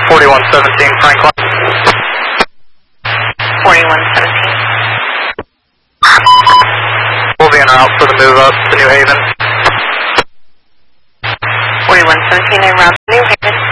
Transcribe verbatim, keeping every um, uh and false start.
forty-one seventeen Franklin. forty-one seventeen. We'll be en route for the move up to New Haven. forty-one seventeen, en route to New Haven.